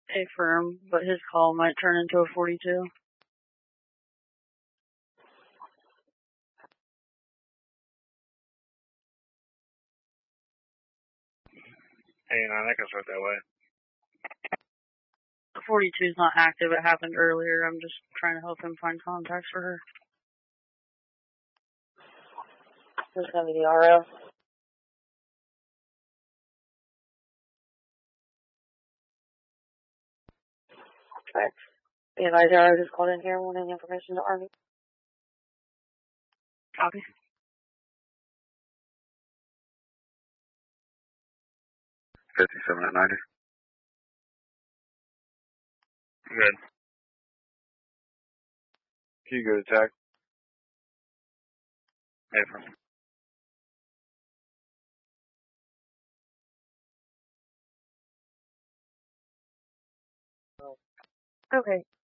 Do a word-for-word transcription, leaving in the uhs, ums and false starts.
A firm, but his call might turn into a forty-two. Hey, nine, I can start that way. The forty-two is not active. It happened earlier. I'm just trying to help him find contacts for her. This is going to be the R O. Right. The advisor R O just called in here wanting information to Army. Copy. fifty-seven at ninety. Good. Can you go to attack? Affirm. Okay.